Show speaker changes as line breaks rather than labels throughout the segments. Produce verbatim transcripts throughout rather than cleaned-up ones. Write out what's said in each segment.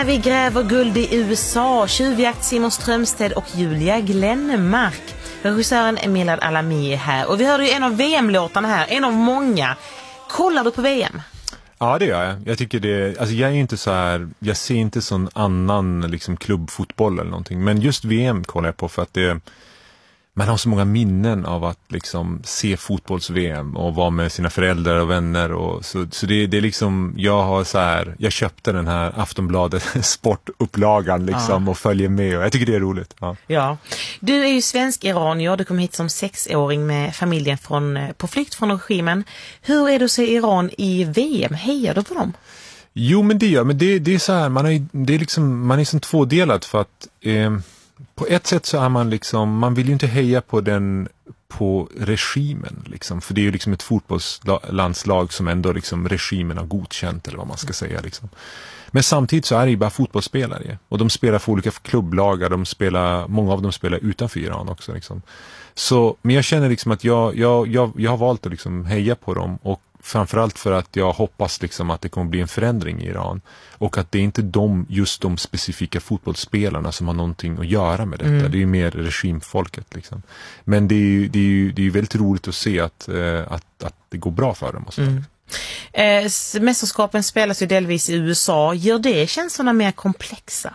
Vi gräver guld i U S A. Tjuvjakt Simon Strömstedt och Julia Glenmark. Regissören Emilad Alami är här. Och vi hörde ju en av V M-låtarna här. En av många. Kollar du på V M?
Ja, det gör jag. Jag tycker det, alltså jag är inte så här, jag ser inte sån annan liksom klubbfotboll eller någonting. Men just V M kollar jag på för att det, man har så många minnen av att liksom se fotbolls-V M och vara med sina föräldrar och vänner och så, så det, det är liksom, jag har så här, jag köpte den här Aftonbladet sportupplagan liksom ja. Och följer med och jag tycker det är roligt. Ja.
Ja. Du är ju svensk-iranier, du kom hit som sexåring med familjen från, på flykt från regimen. Hur är det att se Iran i V M? Hejar du på dem?
Jo, men det gör, men det, det är så här, man är, det är liksom, man är som tvådelad för att eh, på ett sätt så är man liksom, man vill ju inte heja på den, på regimen liksom, för det är ju liksom ett fotbollslandslag som ändå liksom regimen har godkänt eller vad man ska säga liksom. Men samtidigt så är det ju bara fotbollsspelare och de spelar för olika klubblagar, de spelar, många av dem spelar utanför Iran också liksom. Så, men jag känner liksom att jag, jag, jag, jag har valt att liksom heja på dem och framförallt för att jag hoppas liksom att det kommer bli en förändring i Iran och att det är inte de, just de specifika fotbollsspelarna som har någonting att göra med detta. Mm. Det är ju mer regimfolket liksom. Men det är ju, det är ju, det är ju väldigt roligt att se att, eh, att, att det går bra för dem och så.
Mm. Eh, mästerskapen spelas ju delvis i U S A. Gör det känslorna mer komplexa?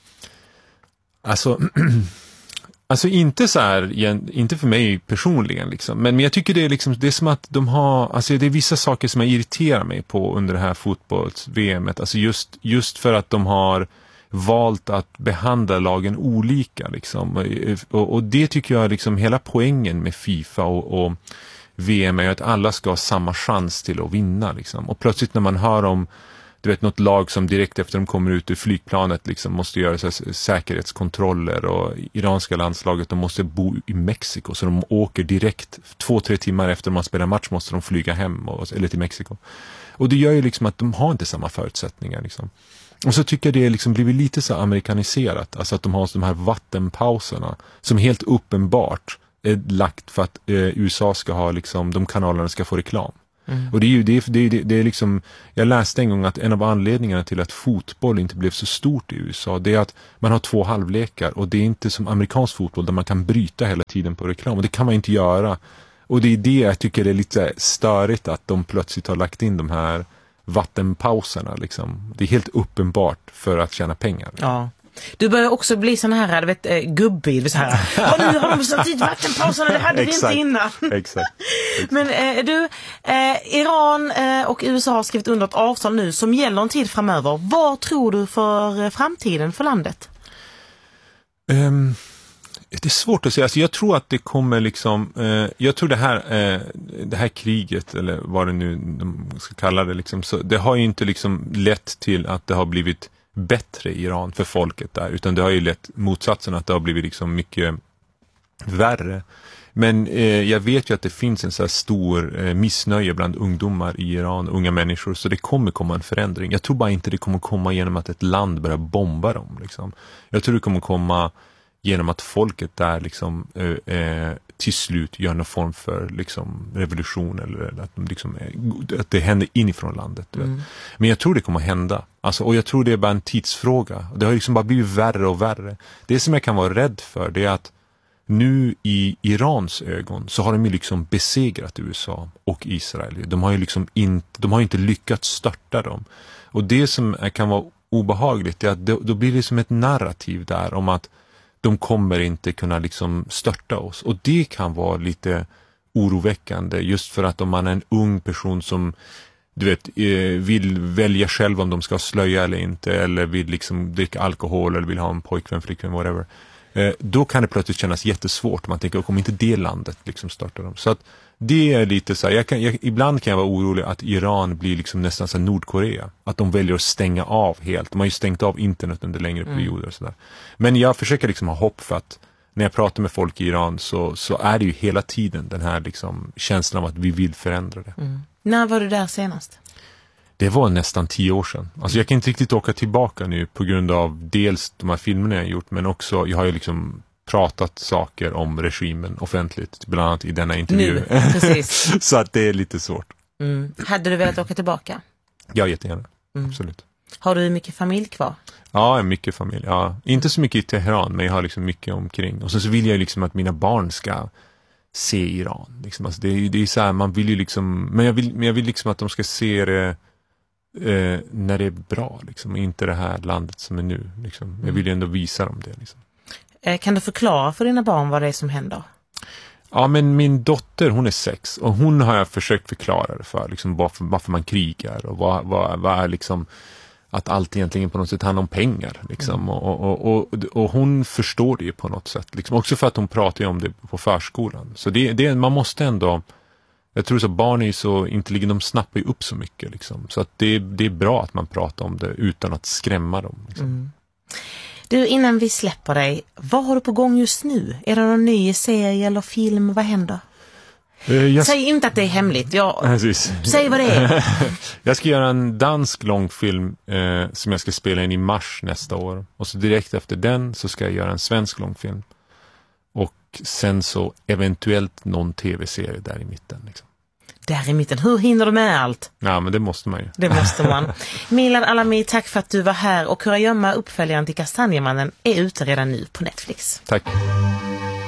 Alltså Alltså inte så här, inte för mig personligen liksom, men, men jag tycker det är liksom, det är som att de har, alltså det är vissa saker som jag irriterar mig på under det här fotbolls-V M-et, alltså just, just för att de har valt att behandla lagen olika liksom, och, och det tycker jag är liksom hela poängen med FIFA och, och V M är att alla ska ha samma chans till att vinna liksom, och plötsligt när man hör om du vet, något lag som direkt efter de kommer ut ur flygplanet liksom måste göra så här säkerhetskontroller och iranska landslaget, de måste bo i Mexiko så de åker direkt två, tre timmar efter man spelar match måste de flyga hem och, eller till Mexiko. Och det gör ju liksom att de har inte samma förutsättningar liksom. Och så tycker jag det liksom blivit lite så amerikaniserat, alltså att de har de här vattenpauserna som helt uppenbart är lagt för att eh, U S A ska ha liksom, de kanalerna ska få reklam. Mm. Och det är ju det, det, det, det är liksom, jag läste en gång att en av anledningarna till att fotboll inte blev så stort i U S A, det är att man har två halvlekar och det är inte som amerikansk fotboll där man kan bryta hela tiden på reklam, och det kan man inte göra. Och det är det jag tycker det är lite störigt att de plötsligt har lagt in de här vattenpauserna liksom. Det är helt uppenbart för att tjäna pengar.
Ja. Du börjar också bli sån här, du vet, gubbig så här. Ja, nu har de satt dit vattenpauserna, det hade vi inte innan.
Exakt. Exakt.
Men eh, du, eh, Iran eh, och U S A har skrivit under ett avtal nu som gäller en tid framöver. Vad tror du för framtiden för landet?
Um, det är svårt att säga. Alltså, jag tror att det kommer liksom, eh, jag tror det här, eh, det här kriget, eller vad det nu de ska kalla det, liksom, så det har ju inte liksom lett till att det har blivit bättre i Iran för folket där, utan det har ju lett motsatsen, att det har blivit liksom mycket värre. Men eh, jag vet ju att det finns en så här stor eh, missnöje bland ungdomar i Iran, unga människor, så det kommer komma en förändring. Jag tror bara inte det kommer komma genom att ett land börjar bomba dem liksom. Jag tror det kommer komma genom att folket där liksom eh, eh, till slut gör någon form för liksom revolution, eller att, de liksom, att det händer inifrån landet. Mm. Men jag tror det kommer att hända. Alltså, och jag tror det är bara en tidsfråga. Det har liksom bara blivit värre och värre. Det som jag kan vara rädd för, det är att nu i Irans ögon så har de ju liksom besegrat U S A och Israel. De har ju liksom inte, de har inte lyckats störta dem. Och det som kan vara obehagligt är att då, då blir det som ett narrativ där om att de kommer inte kunna liksom störta oss. Och det kan vara lite oroväckande, just för att om man är en ung person som du vet, vill välja själv om de ska slöja eller inte, eller vill liksom dricka alkohol eller vill ha en pojkvän, flickvän, whatever, då kan det plötsligt kännas jättesvårt. Man tänker, kommer inte det landet liksom starta dem? Så att det är lite så här, jag kan, jag, ibland kan jag vara orolig att Iran blir liksom nästan så Nordkorea. Att de väljer att stänga av helt. De har ju stängt av internet under längre perioder mm. och sådär. Men jag försöker liksom ha hopp för att när jag pratar med folk i Iran så, så är det ju hela tiden den här liksom känslan av att vi vill förändra det.
Mm. När var du där senast?
Det var nästan tio år sedan. Alltså jag kan inte riktigt åka tillbaka nu på grund av dels de här filmerna jag har gjort, men också, jag har ju liksom pratat saker om regimen offentligt, bland annat i denna intervju.
Nu, precis.
Så att det är lite svårt.
Mm. Hade du velat åka tillbaka?
Ja, jättegärna.
Mm.
Absolut.
Har du mycket familj kvar?
Ja, mycket familj. Ja. Inte så mycket i Teheran, men jag har liksom mycket omkring. Och så, så vill jag liksom att mina barn ska se Iran. Liksom. Alltså det är, det är så här, man vill ju liksom, men jag vill, men jag vill liksom att de ska se det eh, när det är bra, liksom. Inte det här landet som är nu. Liksom. Jag vill ju ändå visa dem det. Liksom.
Eh, kan du förklara för dina barn vad det är som händer?
Ja, men min dotter, hon är sex och hon har jag försökt förklara det för, liksom varför, varför man krigar och vad, vad, vad är liksom att allt egentligen på något sätt handlar om pengar liksom. Mm. och, och, och, och hon förstår det ju på något sätt liksom. Också för att hon pratar ju om det på förskolan, så det, det, man måste ändå, jag tror så barn är så intelligenta, de snappar ju upp så mycket liksom. Så att det, det är bra att man pratar om det utan att skrämma dem liksom. Mm.
Du, innan vi släpper dig, vad har du på gång just nu? Är det någon ny serie eller film? Vad händer? Uh, jag... Säg inte att det är hemligt. Jag... Säg vad det är.
Jag ska göra en dansk långfilm eh, som jag ska spela in i mars nästa år. Och så direkt efter den så ska jag göra en svensk långfilm. Och sen så eventuellt någon tv-serie där i mitten liksom.
Där i mitten. Hur hinner du med allt?
Ja, men det måste man ju.
Det måste man. Milad Alami, tack för att du var här. Och Kurragömma, uppföljaren till Kastanjemannen, är ute redan nu på Netflix.
Tack.